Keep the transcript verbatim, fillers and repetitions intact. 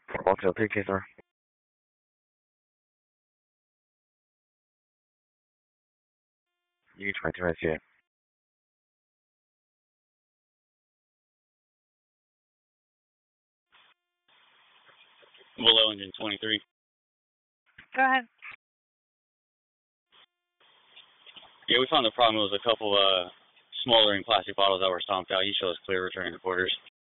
Baltimore three two, sir. U twenty-two, I see it. Below engine twenty-three. Go ahead. Yeah, we found the problem was a couple uh, smoldering plastic bottles that were stomped out. He shows clear returning to quarters.